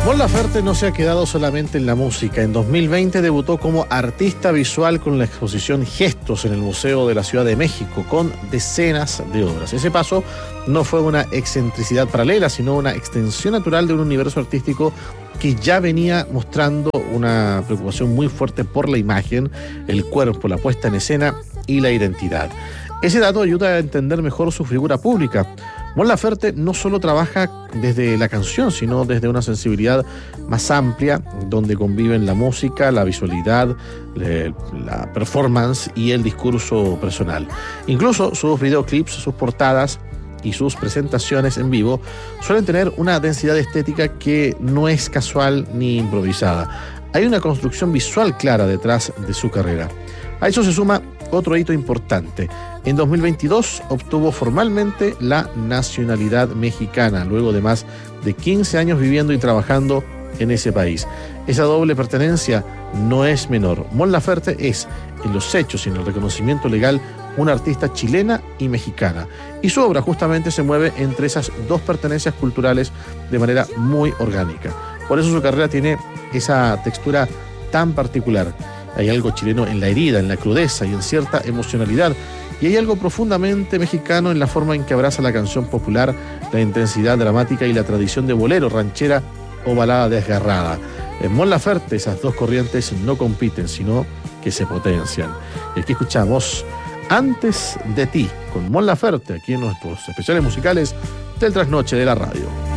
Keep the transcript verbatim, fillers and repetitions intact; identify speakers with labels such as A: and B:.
A: Mon Laferte no se ha quedado solamente en la música. En dos mil veinte debutó como artista visual con la exposición Gestos en el Museo de la Ciudad de México, con decenas de obras. Ese paso no fue una excentricidad paralela, sino una extensión natural de un universo artístico que ya venía mostrando una preocupación muy fuerte por la imagen, el cuerpo, la puesta en escena y la identidad. Ese dato ayuda a entender mejor su figura pública. Mon Laferte no solo trabaja desde la canción, sino desde una sensibilidad más amplia, donde conviven la música, la visualidad, la performance y el discurso personal. Incluso sus videoclips, sus portadas y sus presentaciones en vivo suelen tener una densidad estética que no es casual ni improvisada. Hay una construcción visual clara detrás de su carrera. A eso se suma otro hito importante. En dos mil veintidós obtuvo formalmente la nacionalidad mexicana, luego de más de quince años viviendo y trabajando en ese país. Esa doble pertenencia no es menor. Mon Laferte es, en los hechos y en el reconocimiento legal, una artista chilena y mexicana. Y su obra justamente se mueve entre esas dos pertenencias culturales de manera muy orgánica. Por eso su carrera tiene esa textura tan particular. Hay algo chileno en la herida, en la crudeza y en cierta emocionalidad. Y hay algo profundamente mexicano en la forma en que abraza la canción popular, la intensidad dramática y la tradición de bolero, ranchera o balada desgarrada. En Mon Laferte esas dos corrientes no compiten, sino que se potencian. Y aquí escuchamos Antes de ti, con Mon Laferte, aquí en nuestros especiales musicales del Trasnoche de la Radio.